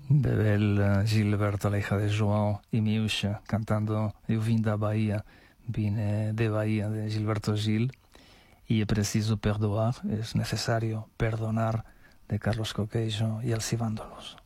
Bebel, Gilberto, la hija de João y Miúcha, cantando Eu vim da Bahia, vine de Bahía, de Gilberto Gil, y é preciso perdoar, es necesario perdonar, de Carlos Coquello y Alcibándolos.